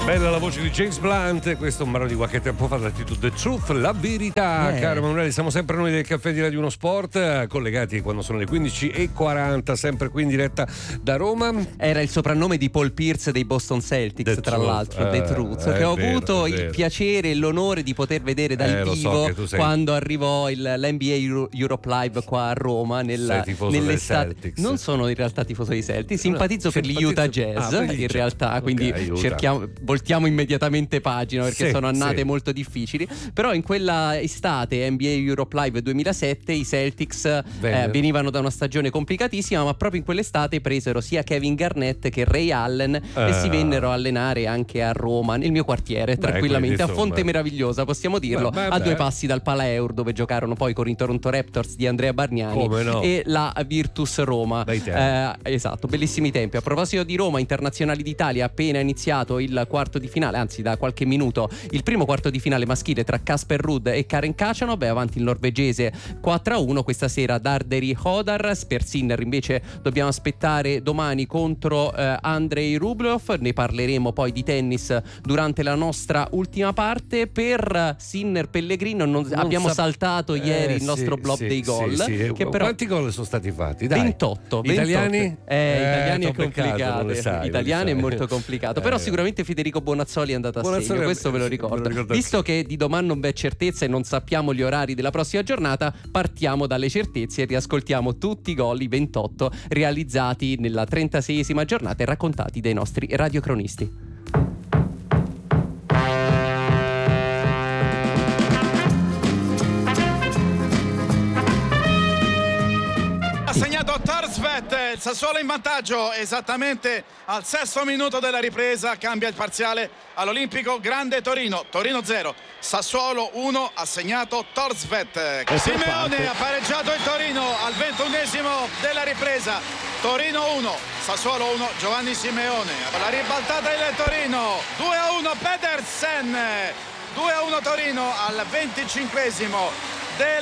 Bella la voce di James Blunt, questo è un brano di qualche tempo fa, l'attitude The Truth, la verità. Caro Emanuele, siamo sempre noi del Caffè di Radio 1 Sport, collegati quando sono le 15:40, sempre qui in diretta da Roma. Era il soprannome di Paul Pierce dei Boston Celtics, The tra Truth. l'altro, The Truth, che ho avuto il piacere e l'onore di poter vedere dal vivo quando arrivò l'NBA Europe Live qua a Roma nell'estate. Non sono in realtà tifoso dei Celtics, simpatizzo per gli Utah Jazz in realtà, quindi voltiamo immediatamente pagina perché sono annate molto difficili. Però in quella estate NBA Europe Live 2007 i Celtics venivano da una stagione complicatissima, ma proprio in quell'estate presero sia Kevin Garnett che Ray Allen e si vennero a allenare anche a Roma, nel mio quartiere, tranquillamente, a Fonte Meravigliosa, possiamo dirlo, a 2 passi dal Paleur, dove giocarono poi con i Toronto Raptors di Andrea Bargnani e la Virtus Roma. Esatto, bellissimi tempi. A proposito di Roma, Internazionali d'Italia, appena iniziato il quarto di finale, anzi da qualche minuto il primo quarto di finale maschile tra Casper Ruud e Karen Khachanov, è avanti il norvegese 4-1. Questa sera Darderi Hodar, per Sinner invece dobbiamo aspettare domani contro Andrei Rublev. Ne parleremo poi di tennis durante la nostra ultima parte. Per Sinner Pellegrino abbiamo saltato ieri il nostro blob dei gol. Che però... Quanti gol sono stati fatti? Dai. 28. Italiani? Italiani è complicato. Italiani è molto complicato. Però sicuramente Federico Bonazzoli è andato a segno, questo ve lo ricordo. Visto che di domani non c'è certezza e non sappiamo gli orari della prossima giornata, partiamo dalle certezze e riascoltiamo tutti i gol, i 28 realizzati nella 36esima giornata e raccontati dai nostri radiocronisti. Segnato Torsvet, il Sassuolo in vantaggio esattamente al 6° minuto della ripresa, cambia il parziale all'Olimpico Grande Torino. Torino 0, Sassuolo 1, ha segnato Torsvet. Simeone ha pareggiato il Torino al 21esimo della ripresa. Torino 1, Sassuolo 1, Giovanni Simeone. La ribaltata del Torino, 2-1 Pedersen, 2-1 Torino al 25esimo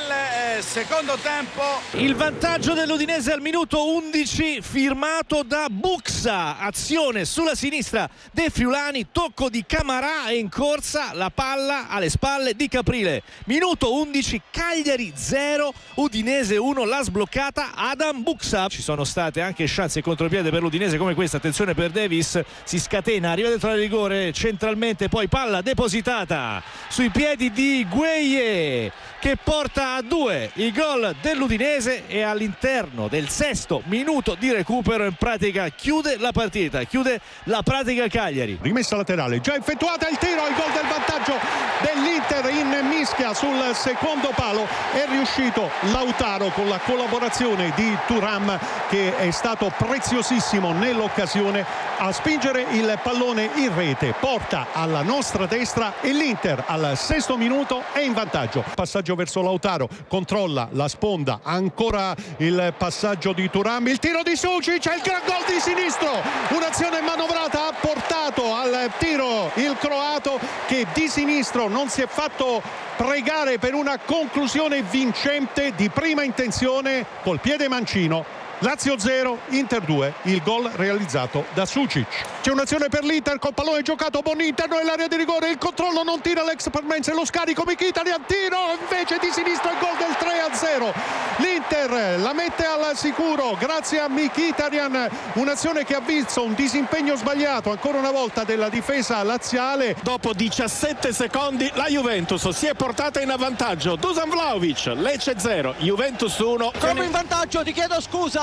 del secondo tempo. Il vantaggio dell'Udinese al minuto 11, firmato da Buxa. Azione sulla sinistra De Friulani, tocco di Camarà e in corsa la palla alle spalle di Caprile. Minuto 11, Cagliari 0, Udinese 1, l'ha sbloccata Adam Buxa. Ci sono state anche chance e contropiede per l'Udinese come questa, attenzione per Davis, si scatena, arriva dentro il rigore centralmente, poi palla depositata sui piedi di Gueye che porta a 2 il gol dell'Udinese e all'interno del 6° minuto di recupero in pratica chiude la partita, chiude la pratica Cagliari. Rimessa laterale già effettuata, il tiro, il gol del vantaggio dell'Inter in mischia sul secondo palo. È riuscito Lautaro con la collaborazione di Thuram, che è stato preziosissimo nell'occasione, a spingere il pallone in rete. Porta alla nostra destra e l'Inter al 6° minuto è in vantaggio. Passaggio verso Lautaro, controlla la sponda, ancora il passaggio di Thuram, il tiro di Sucic, il gran gol di sinistro, un'azione manovrata, ha portato al tiro il croato che di sinistro non si è fatto pregare per una conclusione vincente di prima intenzione col piede mancino. Lazio 0, Inter 2, il gol realizzato da Sucic. C'è un'azione per l'Inter col pallone giocato, Bonni interno nell'area di rigore, il controllo non tira l'ex Parmense, lo scarico Mkhitaryan, tiro invece di sinistra, il gol del 3-0. L'Inter la mette al sicuro grazie a Mkhitaryan, un'azione che ha visto un disimpegno sbagliato ancora una volta della difesa laziale. Dopo 17 secondi la Juventus si è portata in avvantaggio. Dusan Vlahovic, Lecce 0, Juventus 1. Come in vantaggio, ti chiedo scusa,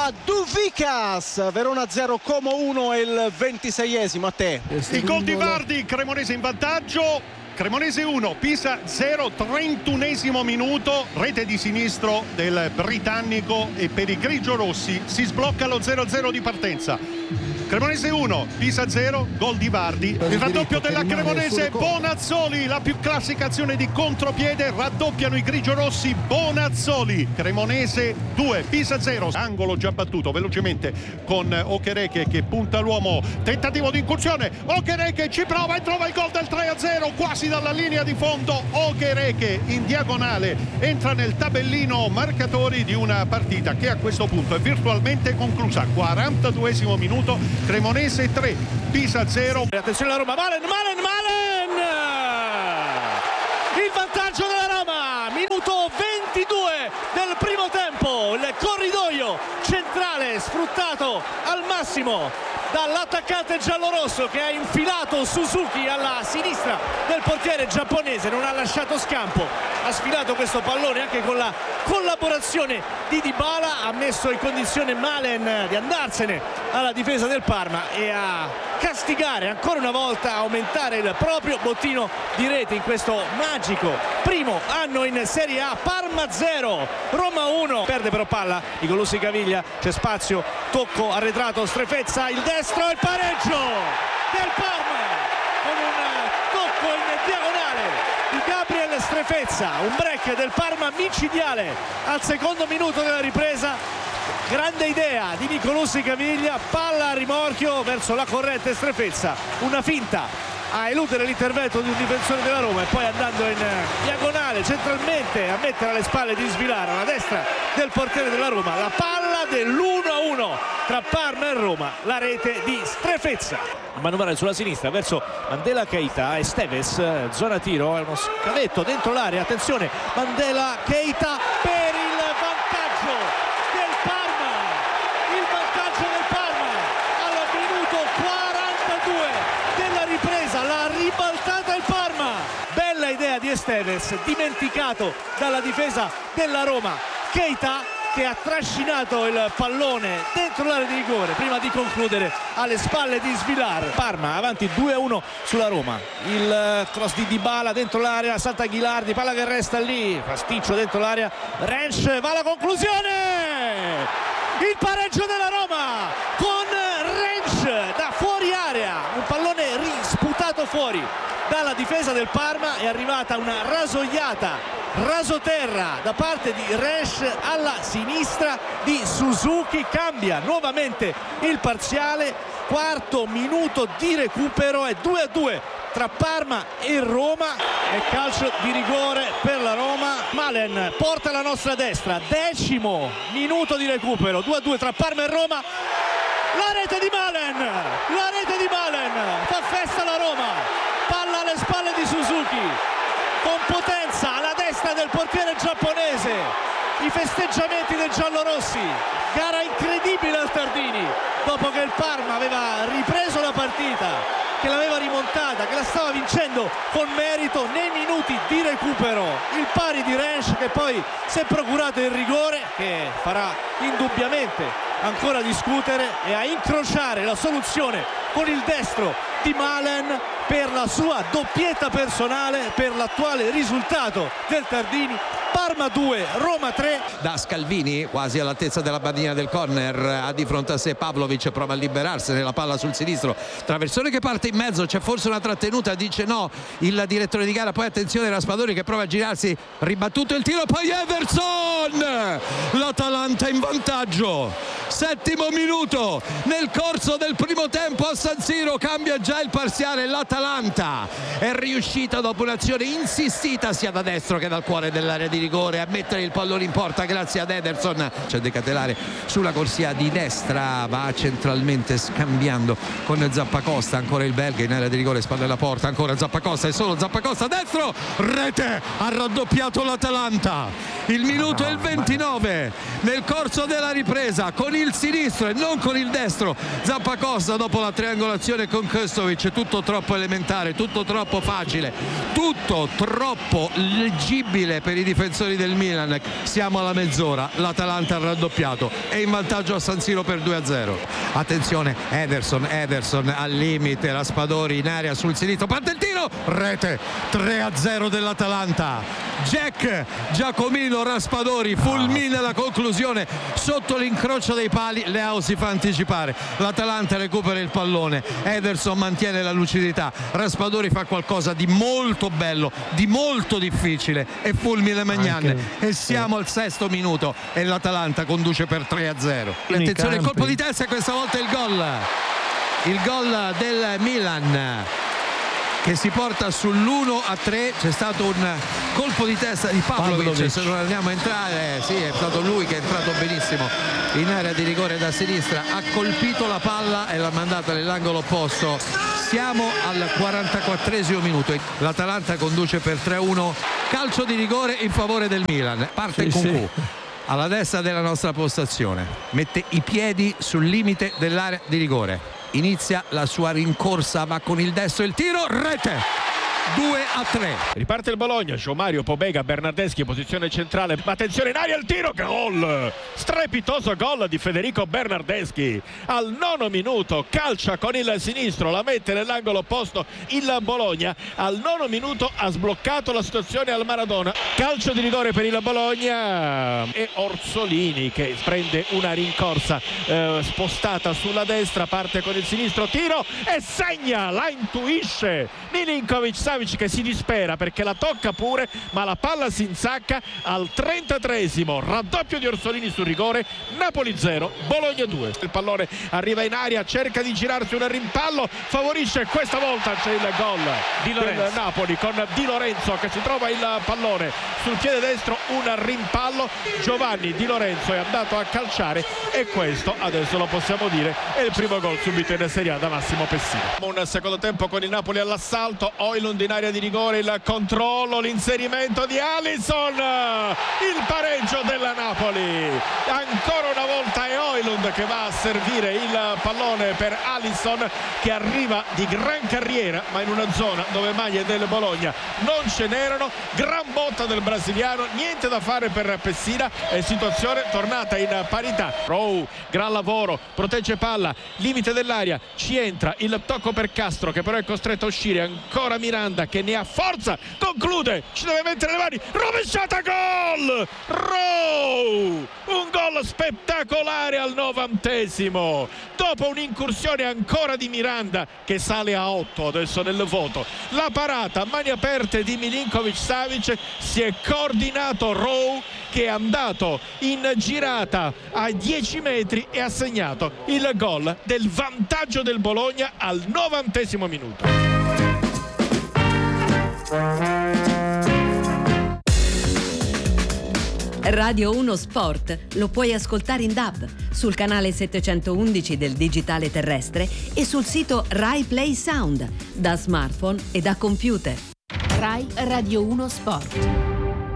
Duvikas, Verona 0, Como 1 e il 26esimo. A te. Il gol di Vardi, Cremonese in vantaggio. Cremonese 1, Pisa 0, 31esimo minuto, rete di sinistro del britannico e per i grigiorossi si sblocca lo 0-0 di partenza. Cremonese 1, Pisa 0, gol di Vardi, il raddoppio della Cremonese, Bonazzoli, la più classica azione di contropiede, raddoppiano i grigiorossi, Bonazzoli. Cremonese 2, Pisa 0, angolo già battuto velocemente con Okereke che punta l'uomo, tentativo di incursione, Okereke ci prova e trova il gol del 3-0 quasi dalla linea di fondo. Okereke in diagonale entra nel tabellino marcatori di una partita che a questo punto è virtualmente conclusa. 42esimo minuto, Cremonese 3, Pisa 0. Attenzione alla Roma, Malen! Il vantaggio della Roma, minuto 22 del primo tempo, il corridoio centrale sfruttato al massimo dall'attaccante giallorosso che ha infilato Suzuki alla sinistra del portiere giapponese, non ha lasciato scampo, ha sfilato questo pallone anche con la collaborazione di Dybala, ha messo in condizione Malen di andarsene alla difesa del Parma e a castigare ancora una volta, a aumentare il proprio bottino di rete in questo magico primo anno in Serie A. Parma 0, Roma 1. Perde però palla Nicolussi Caviglia, c'è spazio, tocco arretrato, Strefezza, il destro, il pareggio del Parma con un tocco in diagonale di Gabriel Strefezza, un break del Parma micidiale al secondo minuto della ripresa. Grande idea di Nicolussi Caviglia, palla a rimorchio verso la corrente Strefezza, una finta a eludere l'intervento di un difensore della Roma e poi andando in diagonale centralmente a mettere alle spalle di Svilar alla destra del portiere della Roma, la palla dell'1-1 tra Parma e Roma, la rete di Strefezza. A manovrare sulla sinistra verso Mandela Keita, Esteves, zona tiro, è uno scavetto dentro l'area, attenzione, Mandela Keita per il vantaggio del Parma, il vantaggio del Parma al minuto 42 della ripresa, la ribaltata il Parma. Bella idea di Esteves, dimenticato dalla difesa della Roma. Keita che ha trascinato il pallone dentro l'area di rigore prima di concludere alle spalle di Svilar. Parma avanti 2-1 sulla Roma, il cross di Dybala dentro l'area, salta Ghilardi, palla che resta lì, pasticcio dentro l'area, Rensch va alla conclusione, il pareggio della Roma con Rensch da fuori area, un pallone risputato fuori dalla difesa del Parma, è arrivata una rasoiata rasoterra da parte di Rensch alla sinistra di Suzuki, cambia nuovamente il parziale, quarto minuto di recupero, è 2-2 tra Parma e Roma, è calcio di rigore per la Roma. Malen porta la nostra destra, 10° minuto di recupero, 2-2 tra Parma e Roma, la rete di Malen, fa festa la Roma, palla alle spalle di Suzuki con potenza alla destra del portiere giapponese, i festeggiamenti dei giallorossi, gara incredibile al Tardini dopo che il Parma aveva ripreso la partita, che l'aveva rimontata, che la stava vincendo con merito. Nei minuti di recupero il pari di Rensch che poi si è procurato il rigore che farà indubbiamente ancora discutere e a incrociare la soluzione con il destro di Malen per la sua doppietta personale, per l'attuale risultato del Tardini. Parma 2, Roma 3. Da Scalvini, quasi all'altezza della bandina del corner, ha di fronte a sé Pavlovic, prova a liberarsene, la palla sul sinistro, traversone che parte in mezzo, c'è forse una trattenuta, dice no il direttore di gara, poi attenzione Raspadori che prova a girarsi, ribattuto il tiro, poi Everson, l'Atalanta in vantaggio, 7° minuto nel corso del primo tempo a San Siro, cambia già il parziale, l'Atalanta è riuscita dopo un'azione insistita sia da destro che dal cuore dell'area di rigore a mettere il pallone in porta grazie ad Ederson. C'è De Catelare sulla corsia di destra, va centralmente scambiando con Zappacosta, ancora il belga in area di rigore, spalle alla porta, ancora Zappacosta e solo Zappacosta destro, rete, ha raddoppiato l'Atalanta. Il minuto è il 29 nel corso della ripresa con il sinistro e non con il destro Zappacosta dopo la triangolazione con Kustovic, tutto troppo elementare, tutto troppo facile, tutto troppo leggibile per i difensori del Milan. Siamo alla mezz'ora, l'Atalanta ha raddoppiato, è in vantaggio a San Siro per 2-0. Attenzione Ederson al limite, Raspadori in area sul sinistro, parte il tiro, rete, 3-0 dell'Atalanta. Jack Giacomino Raspadori fulmina la conclusione sotto l'incrocio dei pali, Leao si fa anticipare, l'Atalanta recupera il pallone, Ederson mantiene la lucidità, Raspadori fa qualcosa di molto bello, di molto difficile e fulmina Magnan e siamo al 6° minuto e l'Atalanta conduce per 3-0. Attenzione il colpo di testa e questa volta il gol del Milan. che si porta sull'1-3. C'è stato un colpo di testa di Pavlovic. Se non andiamo a entrare, sì, è stato lui che è entrato benissimo in area di rigore da sinistra, ha colpito la palla e l'ha mandata nell'angolo opposto. Siamo al 44esimo minuto, l'Atalanta conduce per 3-1, calcio di rigore in favore del Milan. Parte Kunku alla destra della nostra postazione, mette i piedi sul limite dell'area di rigore, inizia la sua rincorsa, va con il destro, il tiro, rete! 2-3. Riparte il Bologna, Mario Pobega, Bernardeschi in posizione centrale, attenzione in aria, il tiro, gol! Strepitoso gol di Federico Bernardeschi al 9° minuto, calcia con il sinistro, la mette nell'angolo opposto il Bologna, al 9° minuto ha sbloccato la situazione al Maradona. Calcio di rigore per il Bologna e Orsolini che prende una rincorsa spostata sulla destra, parte con il sinistro, tiro e segna, la intuisce Milinkovic-Savic che si dispera perché la tocca pure, ma la palla si insacca al 33esimo, raddoppio di Orsolini sul rigore, Napoli 0, Bologna 2. Il pallone arriva in aria, cerca di girarsi un rimpallo, favorisce, questa volta c'è il gol del Napoli con Di Lorenzo che si trova il pallone sul piede destro, un rimpallo, Giovanni Di Lorenzo è andato a calciare e questo adesso lo possiamo dire è il primo gol subito in Serie A da Massimo Pessina. Un secondo tempo con il Napoli all'assalto, Højlund in area di rigore, il controllo, l'inserimento di Alisson, il pareggio della Napoli, ancora una volta è Højlund che va a servire il pallone per Alisson che arriva di gran carriera ma in una zona dove maglie del Bologna non ce n'erano, gran botta del brasiliano, niente da fare per Pessina e situazione tornata in parità. Rowe, gran lavoro, protegge palla, limite dell'area, ci entra il tocco per Castro che però è costretto a uscire, ancora Miranda che ne ha forza, conclude, ci deve mettere le mani, rovesciata, gol! Rowe, un gol spettacolare al 90esimo dopo un'incursione ancora di Miranda che sale a 8 adesso nel voto, la parata a mani aperte di Milinkovic-Savic, si è coordinato Rowe che è andato in girata a 10 metri e ha segnato il gol del vantaggio del Bologna al 90esimo minuto. Radio 1 Sport lo puoi ascoltare in DAB sul canale 711 del digitale terrestre e sul sito Rai Play Sound da smartphone e da computer. Rai Radio 1 Sport.